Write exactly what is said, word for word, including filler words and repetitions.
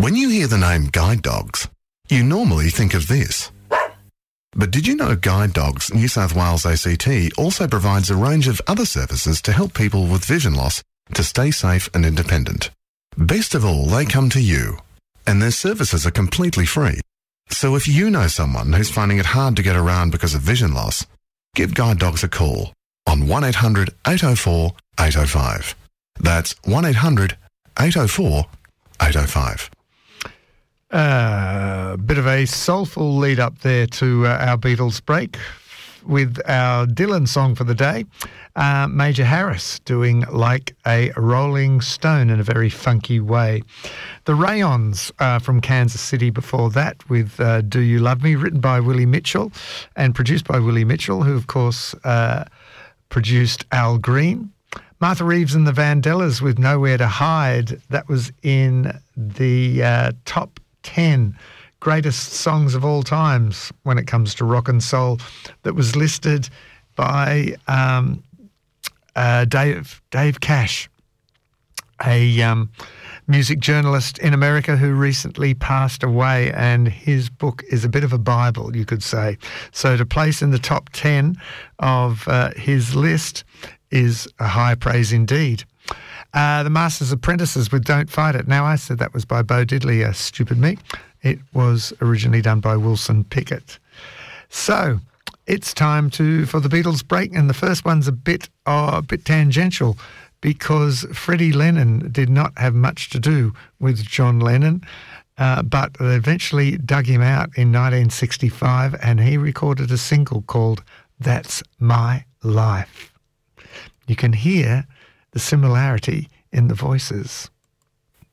When you hear the name Guide Dogs, you normally think of this. But did you know Guide Dogs New South Wales A C T also provides a range of other services to help people with vision loss to stay safe and independent? Best of all, they come to you, and their services are completely free. So if you know someone who's finding it hard to get around because of vision loss, give Guide Dogs a call on one eight hundred eight oh four eight oh five. That's one eight hundred eight oh four eight oh five. A uh, bit of a soulful lead up there to uh, our Beatles break with our Dylan song for the day. Uh, Major Harris doing Like a Rolling Stone in a very funky way. The Rayons uh, from Kansas City before that with uh, Do You Love Me, written by Willie Mitchell and produced by Willie Mitchell, who of course uh, produced Al Green. Martha Reeves and the Vandellas with Nowhere to Hide. That was in the uh, top ten greatest songs of all times when it comes to rock and soul, that was listed by um, uh, Dave Dave Cash, a um, music journalist in America who recently passed away, and his book is a bit of a Bible, you could say. So to place in the top ten of uh, his list is a high praise indeed. Uh, the Masters Apprentices with Don't Fight It. Now, I said that was by Bo Diddley, uh, stupid me. It was originally done by Wilson Pickett. So it's time to for the Beatles break, and the first one's a bit, oh, a bit tangential, because Freddie Lennon did not have much to do with John Lennon, uh, but they eventually dug him out in nineteen sixty-five, and he recorded a single called That's My Life. You can hear the similarity in the voices.